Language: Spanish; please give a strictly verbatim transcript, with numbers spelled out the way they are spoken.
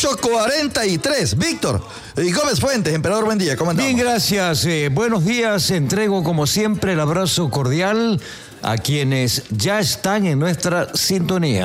ocho cuarenta y tres. Víctor y Gómez Fuentes, emperador, buen día. ¿Cómo andamos? Bien, gracias. Eh, buenos días. Entrego, como siempre, el abrazo cordial a quienes ya están en nuestra sintonía.